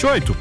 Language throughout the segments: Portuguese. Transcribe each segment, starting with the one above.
8.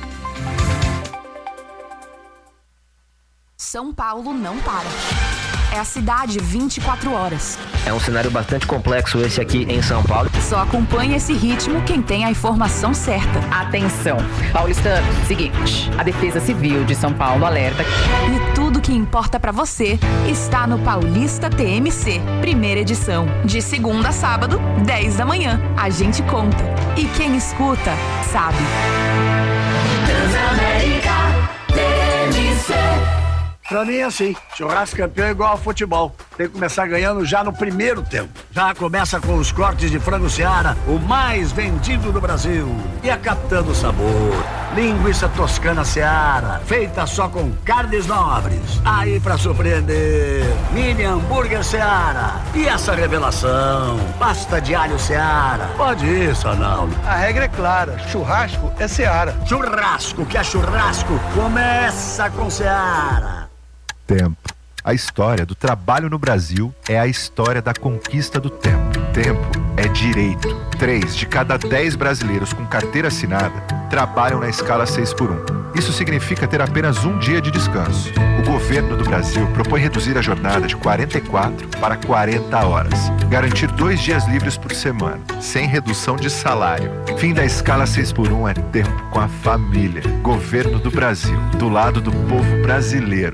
São Paulo não para. É a cidade 24 horas. É um cenário bastante complexo esse aqui em São Paulo. Só acompanha esse ritmo quem tem a informação certa. Atenção, paulistano, seguinte, a Defesa Civil de São Paulo alerta. E tudo que importa pra você está no Paulista TMC, primeira edição. De segunda a sábado, 10 da manhã. A gente conta. E quem escuta, sabe. Transamérica TMC. Pra mim é assim, churrasco campeão é igual ao futebol. Tem que começar ganhando já no primeiro tempo. Já começa com os cortes de frango Seara, o mais vendido do Brasil. E a Capitã do Sabor, linguiça toscana Seara, feita só com carnes nobres. Aí pra surpreender, mini hambúrguer Seara. E essa revelação, pasta de alho Seara. Pode ir, Sanaldo. A regra é clara, churrasco é Seara. Churrasco que é churrasco, começa com Seara. Tempo. A história do trabalho no Brasil é a história da conquista do tempo. Tempo é direito. 3 de cada 10 brasileiros com carteira assinada trabalham na escala 6x1. Isso significa ter apenas um dia de descanso. O governo do Brasil propõe reduzir a jornada de 44 para 40 horas. Garantir 2 dias livres por semana, sem redução de salário. Fim da escala 6x1 é tempo com a família. Governo do Brasil, do lado do povo brasileiro.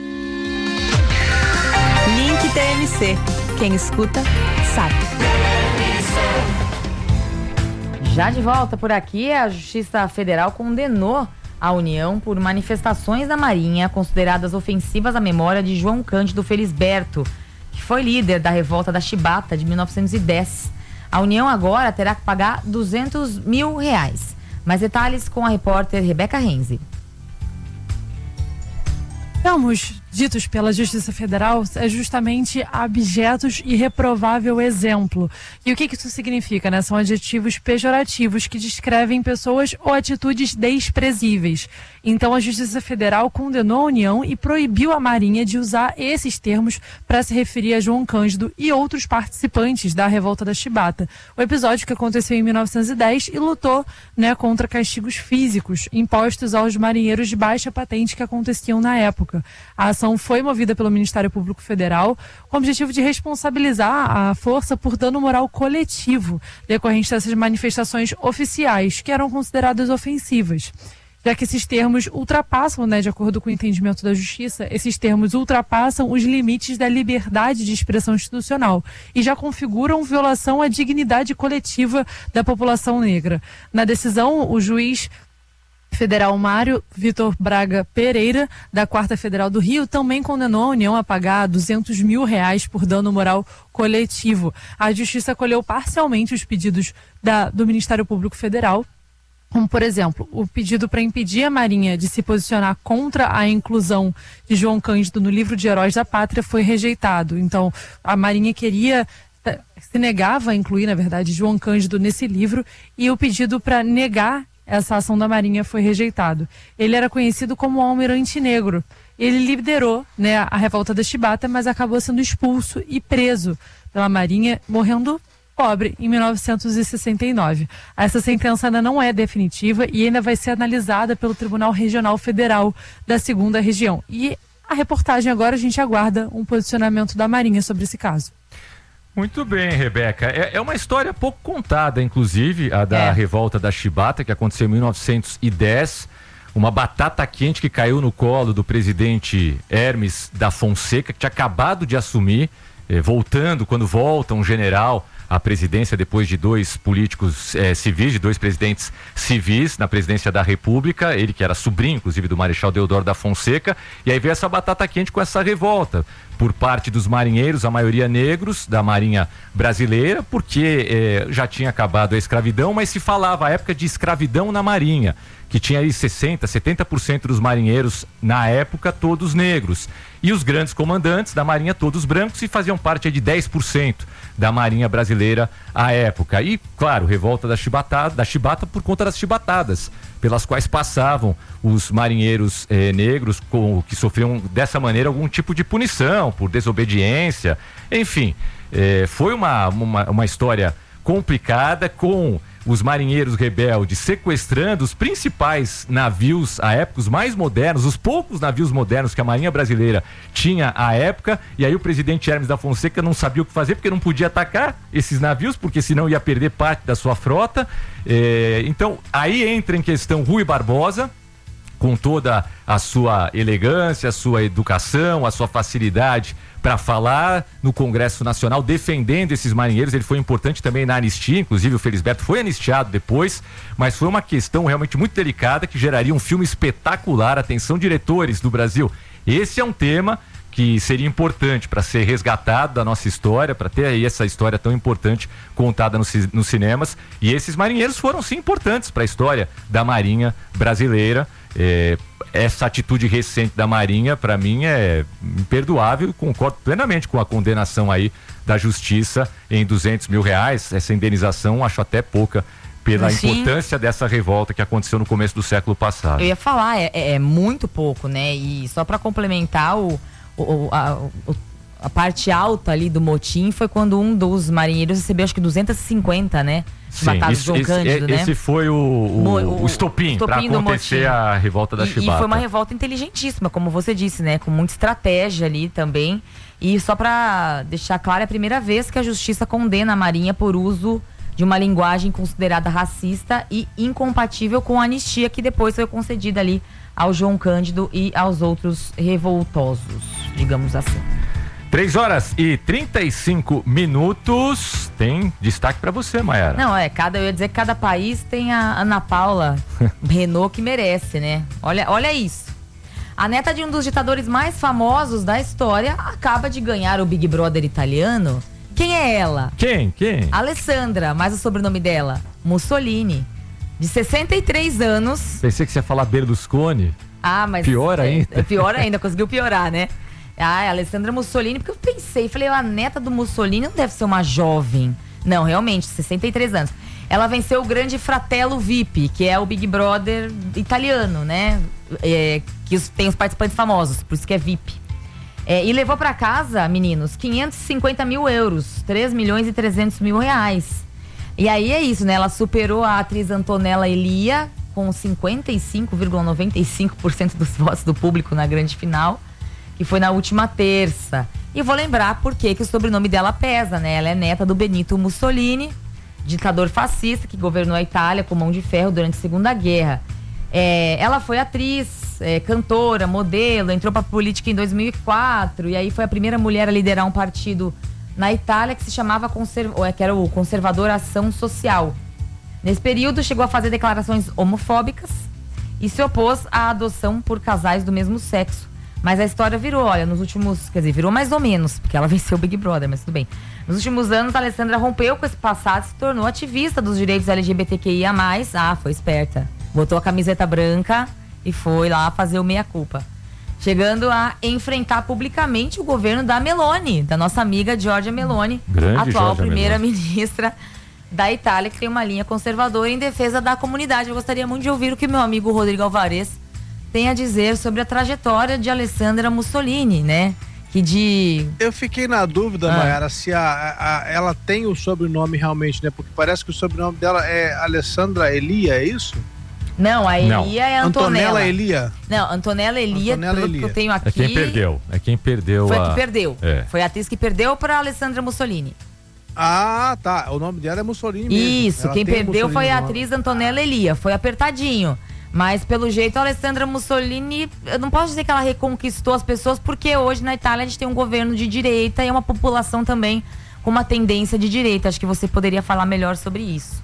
Link TMC. Quem escuta, sabe. Já de volta por aqui, a Justiça Federal condenou a União por manifestações da Marinha consideradas ofensivas à memória de João Cândido Felisberto, que foi líder da revolta da Chibata de 1910. A União agora terá que pagar R$200 mil. Mais detalhes com a repórter Rebeca Renzi. Termos ditos pela Justiça Federal é justamente abjetos e reprovável exemplo. E o que isso significa, né? São adjetivos pejorativos que descrevem pessoas ou atitudes desprezíveis. Então a Justiça Federal condenou a União e proibiu a Marinha de usar esses termos para se referir a João Cândido e outros participantes da revolta da Chibata. O episódio que aconteceu em 1910 e lutou, né, contra castigos físicos impostos aos marinheiros de baixa patente que aconteciam na época. A ação foi movida pelo Ministério Público Federal com o objetivo de responsabilizar a força por dano moral coletivo decorrente dessas manifestações oficiais que eram consideradas ofensivas. Já que esses termos ultrapassam, né, de acordo com o entendimento da Justiça, esses termos ultrapassam os limites da liberdade de expressão institucional e já configuram violação à dignidade coletiva da população negra. Na decisão, o juiz federal Mário Vitor Braga Pereira, da 4ª Federal do Rio, também condenou a União a pagar R$200 mil por dano moral coletivo. A Justiça acolheu parcialmente os pedidos do Ministério Público Federal, como, por exemplo, o pedido para impedir a Marinha de se posicionar contra a inclusão de João Cândido no livro de Heróis da Pátria foi rejeitado. Então, a Marinha se negava a incluir, na verdade, João Cândido nesse livro, e o pedido para negar essa ação da Marinha foi rejeitado. Ele era conhecido como Almirante Negro. Ele liderou, né, a revolta da Chibata, mas acabou sendo expulso e preso pela Marinha, morrendo pobre em 1969. Essa sentença ainda não é definitiva e ainda vai ser analisada pelo Tribunal Regional Federal da 2ª Região. E a reportagem agora, a gente aguarda um posicionamento da Marinha sobre esse caso. Muito bem, Rebeca. É uma história pouco contada, inclusive, a da revolta da Chibata, que aconteceu em 1910. Uma batata quente que caiu no colo do presidente Hermes da Fonseca, que tinha acabado de assumir, quando volta um general à presidência depois de 2 políticos civis, de 2 presidentes civis na presidência da República, ele que era sobrinho, inclusive, do Marechal Deodoro da Fonseca, e aí veio essa batata quente com essa revolta por parte dos marinheiros, a maioria negros da Marinha Brasileira, porque já tinha acabado a escravidão, mas se falava à época de escravidão na Marinha, que tinha aí 60%, 70% dos marinheiros na época, todos negros. E os grandes comandantes da Marinha, todos brancos, e faziam parte aí de 10% da Marinha Brasileira à época. E, claro, revolta da Chibata por conta das chibatadas, pelas quais passavam os marinheiros negros que sofriam dessa maneira algum tipo de punição, por desobediência. Enfim, foi uma história complicada, com os marinheiros rebeldes sequestrando os principais navios à época, os mais modernos, os poucos navios modernos que a Marinha Brasileira tinha à época, e aí o presidente Hermes da Fonseca não sabia o que fazer, porque não podia atacar esses navios, porque senão ia perder parte da sua frota. Então, aí entra em questão Rui Barbosa, com toda a sua elegância, a sua educação, a sua facilidade para falar no Congresso Nacional, defendendo esses marinheiros. Ele foi importante também na anistia, inclusive o Felisberto foi anistiado depois, mas foi uma questão realmente muito delicada que geraria um filme espetacular. Atenção, diretores do Brasil, esse é um tema que seria importante para ser resgatado da nossa história, para ter aí essa história tão importante contada nos cinemas. E esses marinheiros foram sim importantes para a história da Marinha Brasileira. Essa atitude recente da Marinha, para mim, é imperdoável, e concordo plenamente com a condenação aí da Justiça em R$200 mil. Essa indenização acho até pouca pela importância dessa revolta que aconteceu no começo do século passado. Eu ia falar, é muito pouco, né? E só para complementar, a parte alta ali do motim foi quando um dos marinheiros recebeu acho que 250, né? Sim, esse foi o estopim para acontecer a revolta da Chibata. E foi uma revolta inteligentíssima, como você disse, né? Com muita estratégia ali também. E só para deixar claro, é a primeira vez que a Justiça condena a Marinha por uso de uma linguagem considerada racista e incompatível com a anistia que depois foi concedida ali ao João Cândido e aos outros revoltosos, digamos assim. 3h35. Tem destaque para você, Mayara. Não, eu ia dizer que cada país tem a Ana Paula Renault que merece, né? Olha isso. A neta de um dos ditadores mais famosos da história acaba de ganhar o Big Brother italiano. Quem é ela? Quem? Alessandra, mas o sobrenome dela? Mussolini. De 63 anos. Pensei que você ia falar Berlusconi. Mas... Pior ainda. Pior ainda, conseguiu piorar, né? Alessandra Mussolini, porque eu falei, a neta do Mussolini não deve ser uma jovem. Não, realmente, 63 anos. Ela venceu o grande Fratello VIP, que é o Big Brother italiano, né? Que tem os participantes famosos, por isso que é VIP. E levou pra casa, meninos, 550 mil euros, 3 milhões e 300 mil reais. E aí é isso, né? Ela superou a atriz Antonella Elia com 55,95% dos votos do público na grande final, que foi na última terça. E vou lembrar por que o sobrenome dela pesa, né? Ela é neta do Benito Mussolini, ditador fascista que governou a Itália com mão de ferro durante a Segunda Guerra. Ela foi atriz, cantora, modelo, entrou pra política em 2004 e aí foi a primeira mulher a liderar um partido na Itália que se chamava que era o Conservador Ação Social. Nesse período chegou a fazer declarações homofóbicas e se opôs à adoção por casais do mesmo sexo. Mas a história virou, virou mais ou menos, porque ela venceu o Big Brother, mas tudo bem. Nos últimos anos, a Alessandra rompeu com esse passado e se tornou ativista dos direitos LGBTQIA+. Foi esperta. Botou a camiseta branca e foi lá fazer o meia-culpa. Chegando a enfrentar publicamente o governo da Meloni, da nossa amiga Giorgia Meloni, atual primeira-ministra da Itália, que tem uma linha conservadora em defesa da comunidade. Eu gostaria muito de ouvir o que meu amigo Rodrigo Alvarez tem a dizer sobre a trajetória de Alessandra Mussolini, né? Eu fiquei na dúvida, Mayara, se ela tem o sobrenome realmente, né? Porque parece que o sobrenome dela é Alessandra Elia, é isso? Não, a Elia é Antonella Elia. Não, Antonella Elia, pelo que eu tenho aqui. É quem perdeu. Foi a que perdeu. Foi a atriz que perdeu para Alessandra Mussolini. Tá. O nome dela é Mussolini mesmo. Isso, quem perdeu foi a atriz Antonella Elia. Foi apertadinho. Mas, pelo jeito, a Alessandra Mussolini, eu não posso dizer que ela reconquistou as pessoas, porque hoje na Itália a gente tem um governo de direita e uma população também com uma tendência de direita. Acho que você poderia falar melhor sobre isso.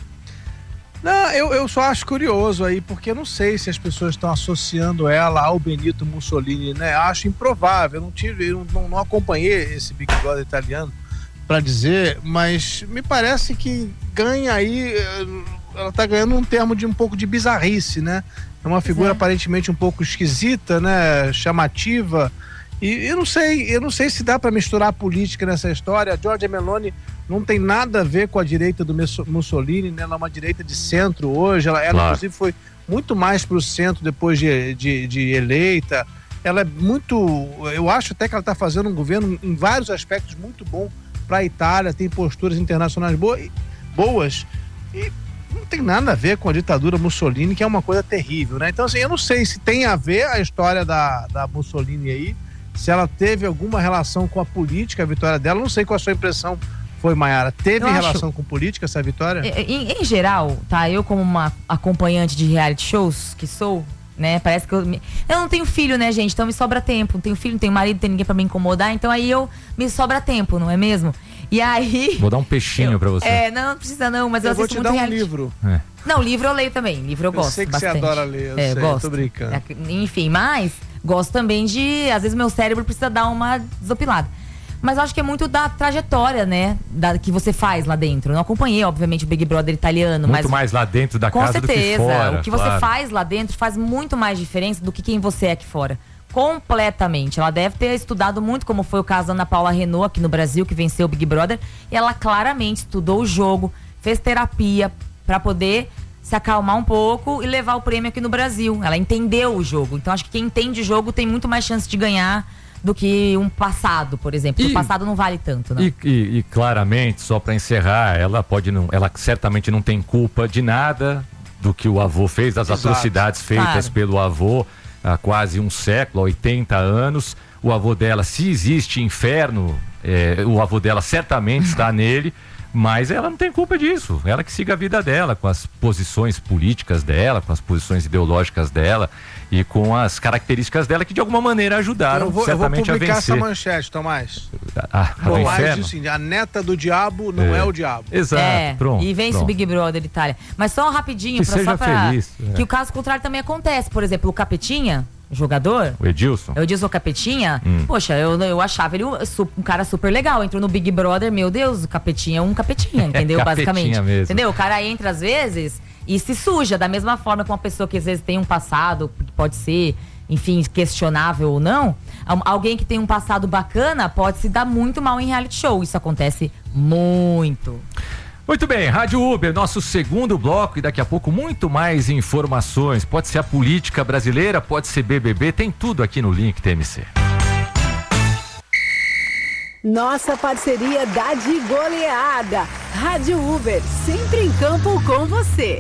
Não, eu só acho curioso aí, porque eu não sei se as pessoas estão associando ela ao Benito Mussolini, né? Acho improvável, eu não acompanhei esse Big Brother italiano para dizer, mas me parece que ganha aí... Ela tá ganhando um termo de um pouco de bizarrice, né? É uma figura aparentemente um pouco esquisita, né? Chamativa. E eu não sei se dá para misturar a política nessa história. A Giorgia Meloni não tem nada a ver com a direita do Mussolini, né? Ela é uma direita de centro hoje. Ela inclusive foi muito mais para o centro depois de eleita. Ela é muito... Eu acho até que ela está fazendo um governo em vários aspectos muito bom para a Itália. Tem posturas internacionais boas. E não tem nada a ver com a ditadura Mussolini, que é uma coisa terrível, né? Então, assim, eu não sei se tem a ver a história da Mussolini aí, se ela teve alguma relação com a política, a vitória dela. Não sei qual a sua impressão foi, Maiara. Teve relação com política essa vitória? Em geral, tá? Eu como uma acompanhante de reality shows, que sou, né? Parece que eu não tenho filho, né, gente? Então me sobra tempo. Não tenho filho, não tenho marido, não tenho ninguém pra me incomodar. Então aí me sobra tempo, não é mesmo? E aí... Vou dar um peixinho pra você. Não precisa não, mas eu assisto muito reality. Eu vou te dar um livro. Não, livro eu leio também. Livro eu gosto sei que bastante. Você adora ler, eu sei, gosto. Tô brincando. Enfim, mas gosto também de... Às vezes meu cérebro precisa dar uma desopilada. Mas eu acho que é muito da trajetória, né? Que você faz lá dentro. Eu não acompanhei, obviamente, o Big Brother italiano. Muito mais lá dentro da casa do que fora. Com certeza. O que você faz lá dentro faz muito mais diferença do que quem você é aqui fora. Completamente. Ela deve ter estudado muito, como foi o caso da Ana Paula Renault aqui no Brasil, que venceu o Big Brother. E ela claramente estudou o jogo, fez terapia pra poder se acalmar um pouco e levar o prêmio aqui no Brasil. Ela entendeu o jogo. Então acho que quem entende o jogo tem muito mais chance de ganhar do que um passado, por exemplo. O passado não vale tanto, né? E claramente, só para encerrar, ela certamente não tem culpa de nada do que o avô fez, das atrocidades feitas pelo avô há quase um século, há 80 anos. O avô dela, se existe inferno, o avô dela certamente está nele, mas ela não tem culpa disso. Ela que siga a vida dela, com as posições políticas dela, com as posições ideológicas dela e com as características dela que de alguma maneira ajudaram certamente a vencer. Eu vou publicar essa manchete, Tomás. Tomás disse assim, a neta do diabo não é o diabo. Exato, pronto. E vence o Big Brother Itália. Mas só rapidinho, que o caso contrário também acontece. Por exemplo, o Capetinha, jogador, o Edilson Capetinha, poxa, eu achava ele um cara super legal, entrou no Big Brother, meu Deus, o Capetinha é um capetinha, entendeu? Basicamente, mesmo. Entendeu? O cara entra às vezes e se suja, da mesma forma que uma pessoa que às vezes tem um passado que pode ser, enfim, questionável ou não, alguém que tem um passado bacana pode se dar muito mal em reality show, isso acontece muito. Muito bem, Rádio Uber, nosso segundo bloco, e daqui a pouco muito mais informações. Pode ser a política brasileira, pode ser BBB, tem tudo aqui no Link TMC. Nossa parceria dá de goleada. Rádio Uber, sempre em campo com você.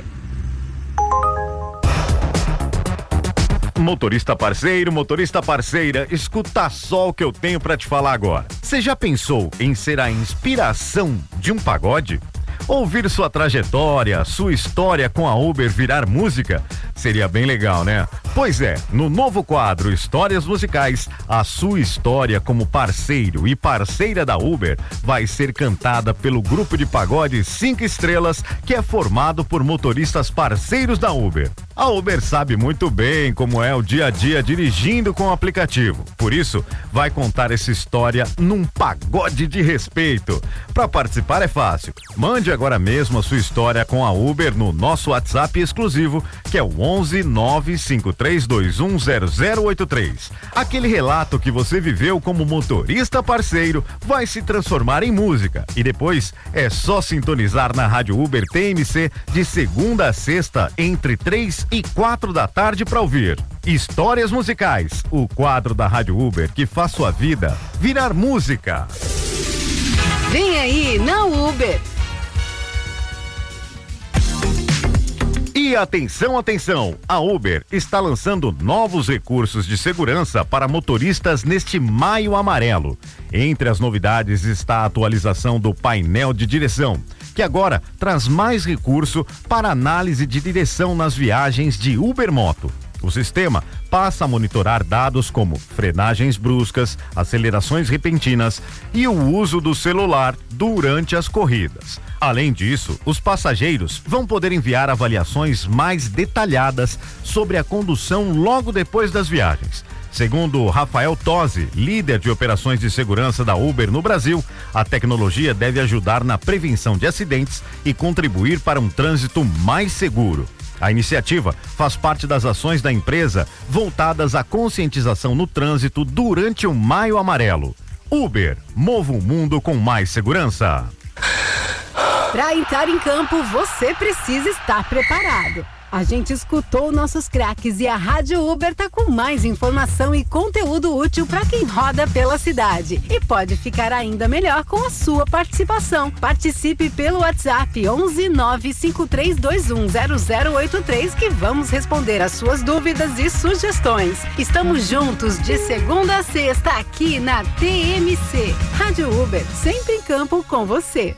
Motorista parceiro, motorista parceira, escuta só o que eu tenho pra te falar agora. Você já pensou em ser a inspiração de um pagode? Ouvir sua trajetória, sua história com a Uber virar música? Seria bem legal, né? Pois é, no novo quadro Histórias Musicais, a sua história como parceiro e parceira da Uber vai ser cantada pelo grupo de pagode 5 estrelas, que é formado por motoristas parceiros da Uber. A Uber sabe muito bem como é o dia a dia dirigindo com o aplicativo. Por isso, vai contar essa história num pagode de respeito. Para participar é fácil. Mande agora mesmo a sua história com a Uber no nosso WhatsApp exclusivo, que é o 11 95321 0083. Aquele relato que você viveu como motorista parceiro vai se transformar em música. E depois é só sintonizar na Rádio Uber TMC de segunda a sexta, entre 3 e 4 da tarde para ouvir Histórias Musicais, o quadro da Rádio Uber que faz sua vida virar música. Vem aí na Uber. E atenção, atenção! A Uber está lançando novos recursos de segurança para motoristas neste Maio Amarelo. Entre as novidades está a atualização do painel de direção, que agora traz mais recurso para análise de direção nas viagens de Uber Moto. O sistema passa a monitorar dados como frenagens bruscas, acelerações repentinas e o uso do celular durante as corridas. Além disso, os passageiros vão poder enviar avaliações mais detalhadas sobre a condução logo depois das viagens. Segundo Rafael Tosi, líder de operações de segurança da Uber no Brasil, a tecnologia deve ajudar na prevenção de acidentes e contribuir para um trânsito mais seguro. A iniciativa faz parte das ações da empresa voltadas à conscientização no trânsito durante o Maio Amarelo. Uber, mova o mundo com mais segurança. Para entrar em campo, você precisa estar preparado. A gente escutou nossos craques e a Rádio Uber tá com mais informação e conteúdo útil para quem roda pela cidade. E pode ficar ainda melhor com a sua participação. Participe pelo WhatsApp 11 95321 0083 que vamos responder as suas dúvidas e sugestões. Estamos juntos de segunda a sexta aqui na TMC. Rádio Uber, sempre em campo com você.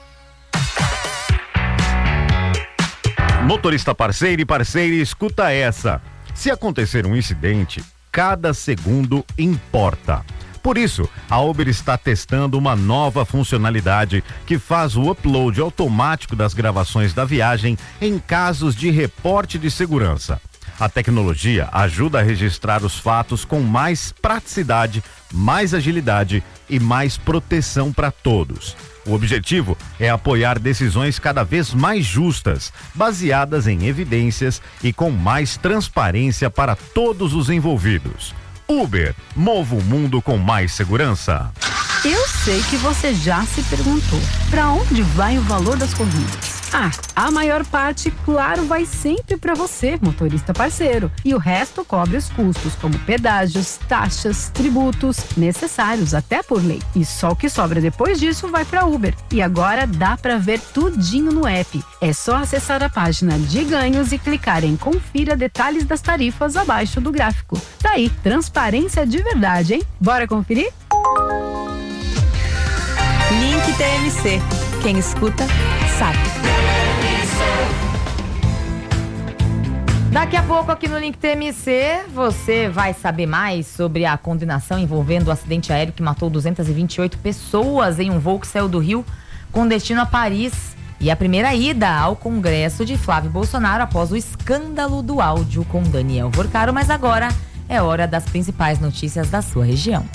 Motorista parceiro e parceira, escuta essa. Se acontecer um incidente, cada segundo importa. Por isso, a Uber está testando uma nova funcionalidade que faz o upload automático das gravações da viagem em casos de reporte de segurança. A tecnologia ajuda a registrar os fatos com mais praticidade, mais agilidade e mais proteção para todos. O objetivo é apoiar decisões cada vez mais justas, baseadas em evidências e com mais transparência para todos os envolvidos. Uber, mova o mundo com mais segurança. Eu sei que você já se perguntou, para onde vai o valor das corridas? A maior parte, claro, vai sempre para você, motorista parceiro. E o resto cobre os custos, como pedágios, taxas, tributos, necessários até por lei. E só o que sobra depois disso vai para Uber. E agora dá para ver tudinho no app. É só acessar a página de ganhos e clicar em confira detalhes das tarifas abaixo do gráfico. Tá aí, transparência de verdade, hein? Bora conferir? Link TMC. Quem escuta, sabe. Daqui a pouco aqui no Link TMC, você vai saber mais sobre a condenação envolvendo o acidente aéreo que matou 228 pessoas em um voo que saiu do Rio com destino a Paris. E a primeira ida ao Congresso de Flávio Bolsonaro após o escândalo do áudio com Daniel Vorcaro. Mas agora é hora das principais notícias da sua região.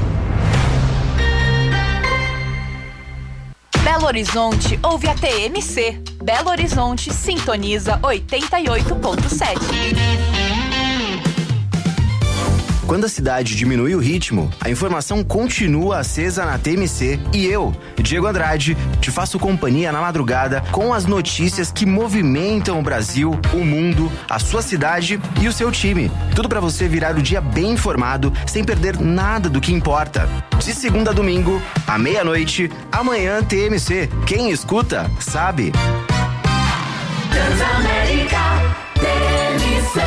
Belo Horizonte ouve a TMC. Belo Horizonte sintoniza 88.7. Quando a cidade diminui o ritmo, a informação continua acesa na TMC e eu, Diego Andrade, te faço companhia na madrugada com as notícias que movimentam o Brasil, o mundo, a sua cidade e o seu time. Tudo para você virar o dia bem informado, sem perder nada do que importa. De segunda a domingo, à meia-noite, amanhã TMC. Quem escuta, sabe. Transamérica TMC.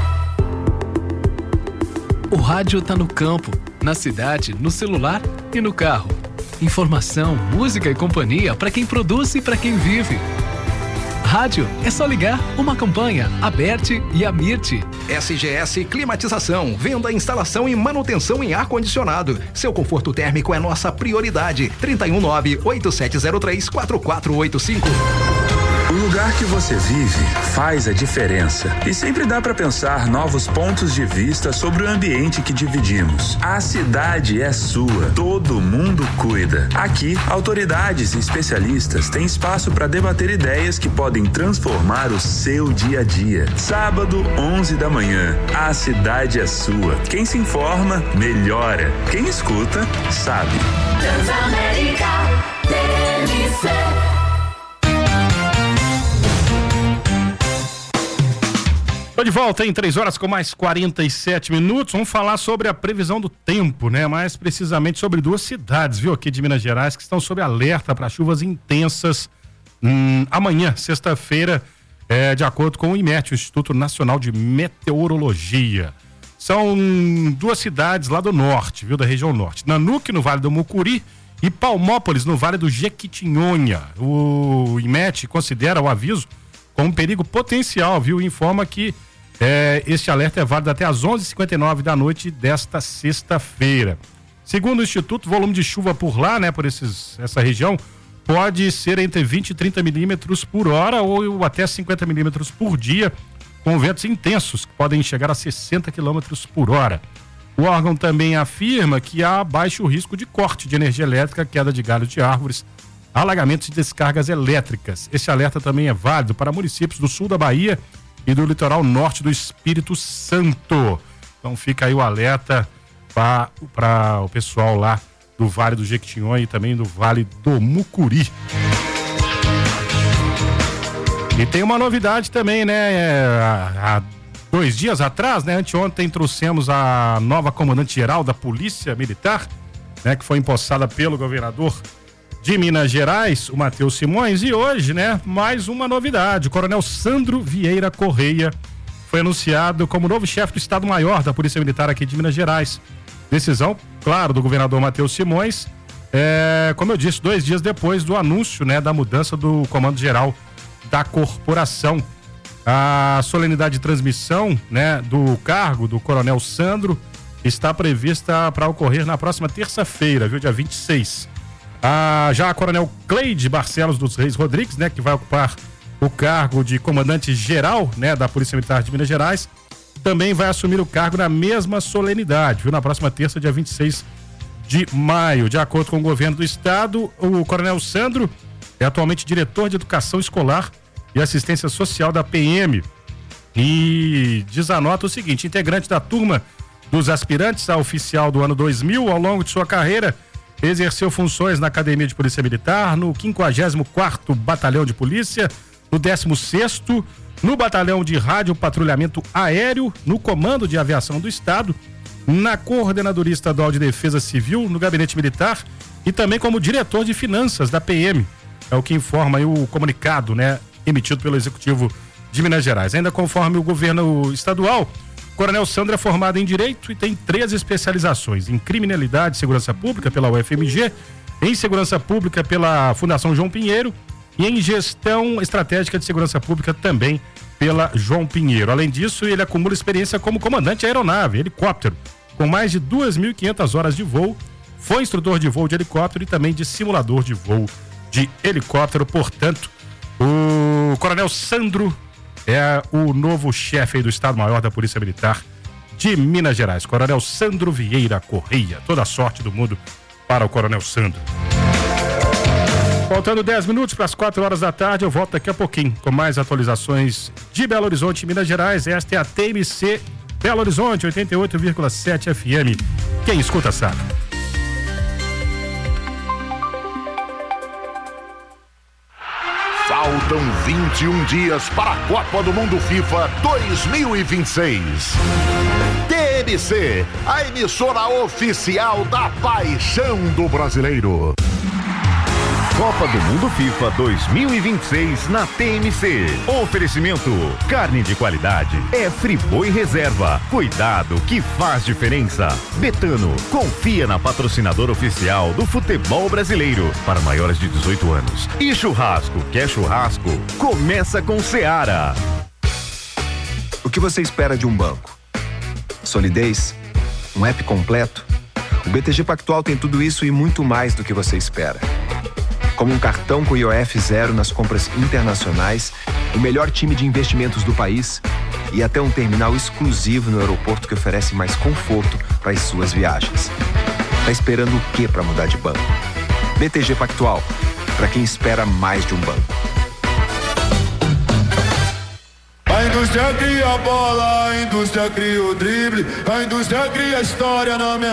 O rádio tá no campo, na cidade, no celular e no carro. Informação, música e companhia para quem produz e para quem vive. Rádio é só ligar uma campanha, Aberte e Amirte. SGS Climatização, venda, instalação e manutenção em ar-condicionado. Seu conforto térmico é nossa prioridade. 319-8703-4485. O lugar que você vive faz a diferença e sempre dá para pensar novos pontos de vista sobre o ambiente que dividimos. A cidade é sua, todo mundo cuida. Aqui, autoridades e especialistas têm espaço para debater ideias que podem transformar o seu dia a dia. Sábado, 11 da manhã, a cidade é sua. Quem se informa, melhora. Quem escuta, sabe. Transamérica TMC. Estou de volta em 3 horas com mais 47 minutos. Vamos falar sobre a previsão do tempo, né? Mais precisamente sobre 2 cidades, viu? Aqui de Minas Gerais, que estão sob alerta para chuvas intensas amanhã, sexta-feira, de acordo com o IMET, o Instituto Nacional de Meteorologia. São 2 cidades lá do norte, viu? Da região norte. Nanuque, no Vale do Mucuri, e Palmópolis, no Vale do Jequitinhonha. O IMET considera o aviso com um perigo potencial, viu? Informa que este alerta é válido até às 11h59 da noite desta sexta-feira. Segundo o Instituto, o volume de chuva por lá, né, por essa região, pode ser entre 20 e 30 milímetros por hora ou até 50 milímetros por dia, com ventos intensos que podem chegar a 60 quilômetros por hora. O órgão também afirma que há baixo risco de corte de energia elétrica, queda de galhos de árvores, alagamentos e descargas elétricas. Esse alerta também é válido para municípios do sul da Bahia e do litoral norte do Espírito Santo. Então fica aí o alerta para o pessoal lá do Vale do Jequitinhonha e também do Vale do Mucuri. E tem uma novidade também, né? Há 2 dias atrás, né? Anteontem trouxemos a nova comandante-geral da Polícia Militar, né? Que foi empossada pelo governador de Minas Gerais, o Matheus Simões. E hoje, né? Mais uma novidade. O coronel Sandro Vieira Correia foi anunciado como novo chefe do Estado-Maior da Polícia Militar aqui de Minas Gerais. Decisão, claro, do governador Matheus Simões. Como eu disse, 2 dias depois do anúncio, né? Da mudança do comando-geral da corporação. A solenidade de transmissão, né, do cargo do coronel Sandro está prevista para ocorrer na próxima terça-feira, viu, dia 26. Já a coronel Cleide Barcelos dos Reis Rodrigues, né, que vai ocupar o cargo de comandante-geral, né, da Polícia Militar de Minas Gerais, também vai assumir o cargo na mesma solenidade, viu, na próxima terça, dia 26 de maio. De acordo com o governo do estado, o coronel Sandro é atualmente diretor de educação escolar e assistência social da PM. E desanota o seguinte: integrante da turma dos aspirantes a oficial do ano 2000, ao longo de sua carreira, exerceu funções na Academia de Polícia Militar, no 54º Batalhão de Polícia, no 16º, no Batalhão de Rádio Patrulhamento Aéreo, no Comando de Aviação do Estado, na Coordenadoria Estadual de Defesa Civil, no Gabinete Militar e também como diretor de Finanças da PM. É o que informa aí o comunicado, né, emitido pelo Executivo de Minas Gerais. Ainda conforme o governo estadual, o coronel Sandro é formado em Direito e tem 3 especializações: em Criminalidade e Segurança Pública pela UFMG, em Segurança Pública pela Fundação João Pinheiro e em Gestão Estratégica de Segurança Pública também pela João Pinheiro. Além disso, ele acumula experiência como comandante aeronave, helicóptero, com mais de 2.500 horas de voo, foi instrutor de voo de helicóptero e também de simulador de voo de helicóptero. Portanto, o coronel Sandro é o novo chefe do Estado-Maior da Polícia Militar de Minas Gerais. Coronel Sandro Vieira Correia. Toda a sorte do mundo para o coronel Sandro. Faltando 10 minutos para as 4 horas da tarde, eu volto daqui a pouquinho com mais atualizações de Belo Horizonte, Minas Gerais. Esta é a TMC Belo Horizonte, 88,7 FM. Quem escuta sabe. Faltam 21 dias para a Copa do Mundo FIFA 2026. TMC, a emissora oficial da paixão do brasileiro. Copa do Mundo FIFA 2026 na TMC. Oferecimento: carne de qualidade é Friboi Reserva. Cuidado que faz diferença. Betano, confia na patrocinadora oficial do futebol brasileiro para maiores de 18 anos. E churrasco, quer churrasco? Começa com Seara. O que você espera de um banco? Solidez? Um app completo? O BTG Pactual tem tudo isso e muito mais do que você espera. Como um cartão com IOF zero nas compras internacionais, o melhor time de investimentos do país e até um terminal exclusivo no aeroporto que oferece mais conforto para as suas viagens. Tá esperando o quê para mudar de banco? BTG Pactual, para quem espera mais de um banco. A indústria cria a bola, a indústria cria o drible, a indústria cria a história na minha